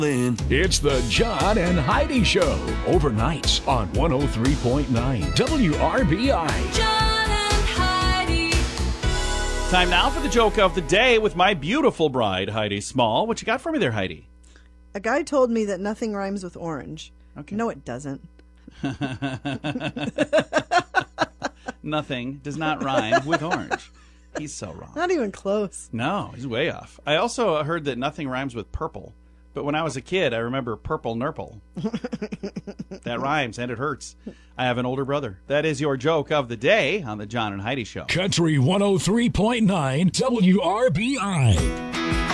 It's the John and Heidi Show, overnights on 103.9 WRBI. John and Heidi. Time now for the joke of the day with my beautiful bride, Heidi Small. What you got for me there, Heidi? A guy told me that nothing rhymes with orange. Okay. No, it doesn't. Nothing does not rhyme with orange. He's so wrong. Not even close. No, he's way off. I also heard that nothing rhymes with purple. But when I was a kid, I remember purple nurple. That rhymes, and it hurts. I have an older brother. That is your joke of the day on the John and Heidi Show. Country 103.9 WRBI.